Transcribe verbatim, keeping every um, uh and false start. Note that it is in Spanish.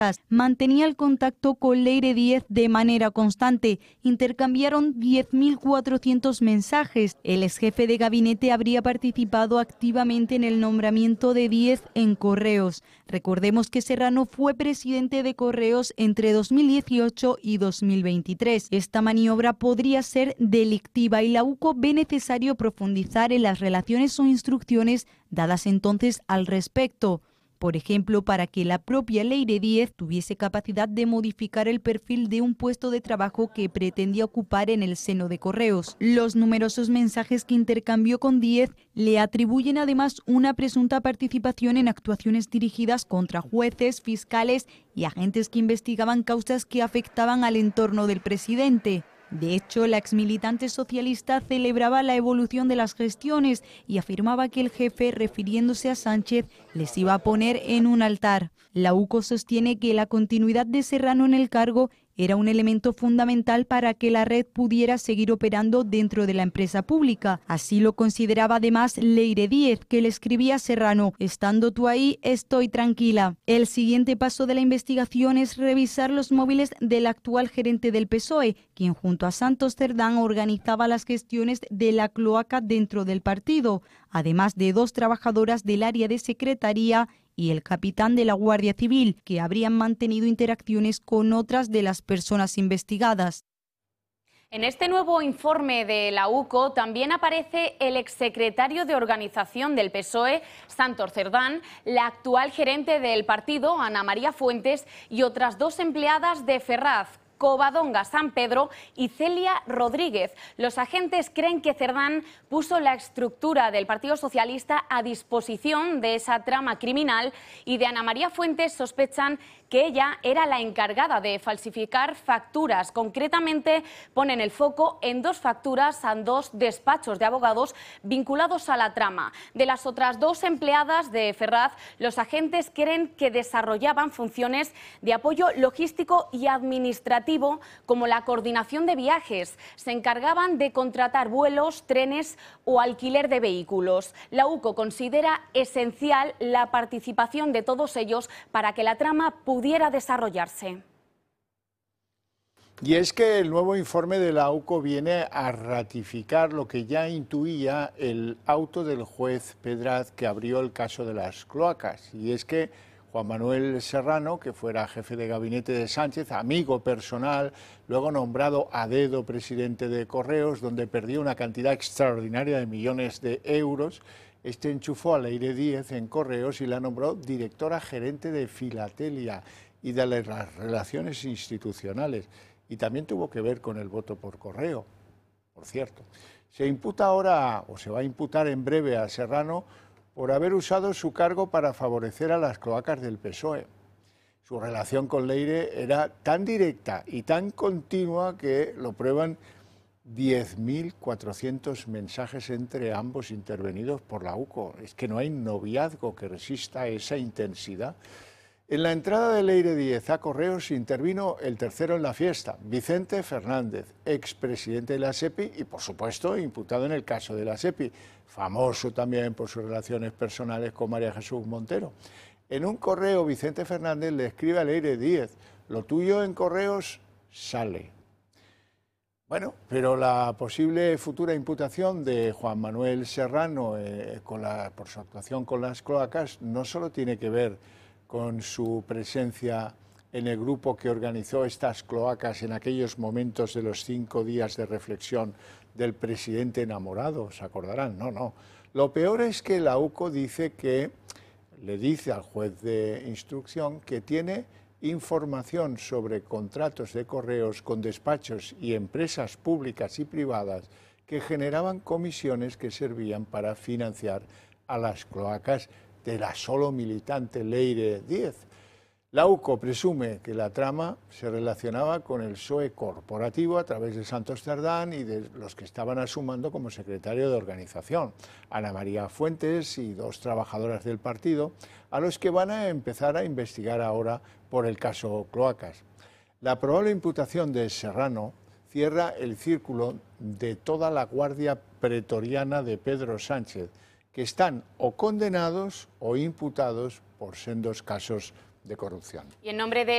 Mantenía el contacto con Leire Díez de manera constante. Intercambiaron diez mil cuatrocientos mensajes. El exjefe de gabinete habría participado activamente en el nombramiento de Díez en Correos. Recordemos que Serrano fue presidente de Correos entre dos mil dieciocho y dos mil veintitrés. Esta maniobra podría ser delictiva y la U C O ve necesario profundizar en las relaciones o instrucciones dadas entonces al respecto. Por ejemplo, para que la propia Leire Díez tuviese capacidad de modificar el perfil de un puesto de trabajo que pretendía ocupar en el seno de Correos. Los numerosos mensajes que intercambió con Díez le atribuyen además una presunta participación en actuaciones dirigidas contra jueces, fiscales y agentes que investigaban causas que afectaban al entorno del presidente. De hecho, la exmilitante socialista celebraba la evolución de las gestiones y afirmaba que el jefe, refiriéndose a Sánchez, les iba a poner en un altar. La U C O sostiene que la continuidad de Serrano en el cargo era un elemento fundamental para que la red pudiera seguir operando dentro de la empresa pública. Así lo consideraba además Leire Díez, que le escribía a Serrano: estando tú ahí, estoy tranquila. El siguiente paso de la investigación es revisar los móviles del actual gerente del P S O E, quien junto a Santos Cerdán organizaba las gestiones de la cloaca dentro del partido, además de dos trabajadoras del área de secretaría y el capitán de la Guardia Civil, que habrían mantenido interacciones con otras de las personas investigadas. En este nuevo informe de la U C O también aparece el exsecretario de Organización del P S O E, Santos Cerdán, la actual gerente del partido, Ana María Fuentes, y otras dos empleadas de Ferraz, Covadonga San Pedro y Celia Rodríguez. Los agentes creen que Cerdán puso la estructura del Partido Socialista a disposición de esa trama criminal y de Ana María Fuentes sospechan que ella era la encargada de falsificar facturas. Concretamente, ponen el foco en dos facturas a dos despachos de abogados vinculados a la trama. De las otras dos empleadas de Ferraz, los agentes creen que desarrollaban funciones de apoyo logístico y administrativo, como la coordinación de viajes. Se encargaban de contratar vuelos, trenes o alquiler de vehículos. La U C O considera esencial la participación de todos ellos para que la trama pudiera desarrollarse. Y es que el nuevo informe de la U C O viene a ratificar lo que ya intuía el auto del juez Pedraz que abrió el caso de las cloacas. Y es que Juan Manuel Serrano, que fuera jefe de gabinete de Sánchez, amigo personal, luego nombrado a dedo presidente de Correos, donde perdió una cantidad extraordinaria de millones de euros, este enchufó a Leire Díez en Correos y la nombró directora gerente de Filatelia y de las relaciones institucionales. Y también tuvo que ver con el voto por correo, por cierto. Se imputa ahora, o se va a imputar en breve a Serrano, por haber usado su cargo para favorecer a las cloacas del P S O E. Su relación con Leire era tan directa y tan continua que lo prueban diez mil cuatrocientos mensajes entre ambos intervenidos por la U C O. Es que no hay noviazgo que resista esa intensidad. En la entrada de Leire Díez a Correos intervino el tercero en la fiesta, Vicente Fernández, expresidente de la SEPI y, por supuesto, imputado en el caso de la SEPI, famoso también por sus relaciones personales con María Jesús Montero. En un correo, Vicente Fernández le escribe a Leire Díez: lo tuyo en Correos sale. Bueno, pero la posible futura imputación de Juan Manuel Serrano eh, con la, por su actuación con las cloacas no solo tiene que ver con su presencia en el grupo que organizó estas cloacas en aquellos momentos de los cinco días de reflexión del presidente enamorado, ¿se acordarán? No, no. Lo peor es que la U C O dice que, le dice al juez de instrucción que tiene información sobre contratos de correos con despachos y empresas públicas y privadas que generaban comisiones que servían para financiar a las cloacas de la solo militante Leire Díez. La U C O presume que la trama se relacionaba con el P S O E corporativo a través de Santos Cerdán y de los que estaban asumando como secretario de organización, Ana María Fuentes y dos trabajadoras del partido, a los que van a empezar a investigar ahora por el caso Cloacas. La probable imputación de Serrano cierra el círculo de toda la guardia pretoriana de Pedro Sánchez, que están o condenados o imputados por sendos casos de corrupción. Y en nombre de